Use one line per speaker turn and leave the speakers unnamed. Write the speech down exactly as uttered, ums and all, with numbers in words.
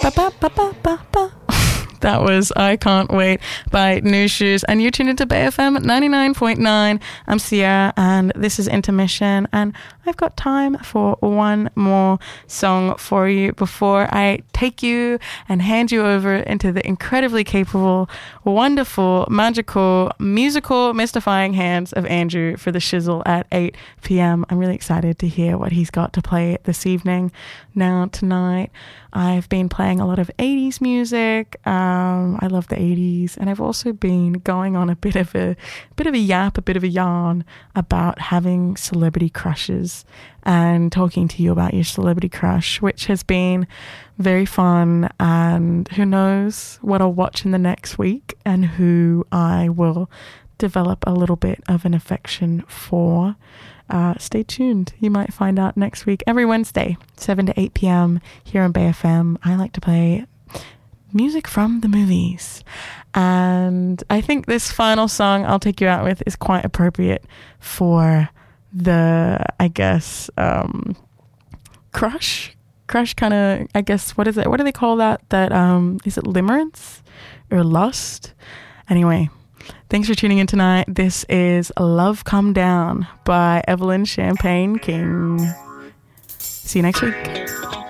Ba-ba-ba-ba-ba-ba. That was I Can't Wait by New Shoes. And you're tuned into Bay F M ninety-nine point nine. I'm Sierra and this is Intermission. And I've got time for one more song for you before I take you and hand you over into the incredibly capable, wonderful, magical, musical, mystifying hands of Andrew for the shizzle at eight p.m. I'm really excited to hear what he's got to play this evening. Now, tonight, I've been playing a lot of eighties music. Um, I love the eighties, and I've also been going on a bit of a, a bit of a yap, a bit of a yarn about having celebrity crushes and talking to you about your celebrity crush, which has been very fun. And who knows what I'll watch in the next week and who I will develop a little bit of an affection for. Uh, stay tuned. You might find out next week. Every Wednesday, seven to eight p.m. here on Bay F M, I like to play music from the movies. And I think this final song I'll take you out with is quite appropriate for the, I guess, um, crush. Crush kind of, I guess, what is it? What do they call that? That, um, is it limerence or lust? Anyway. Thanks for tuning in tonight. This is Love Come Down by Evelyn Champagne King. See you next week.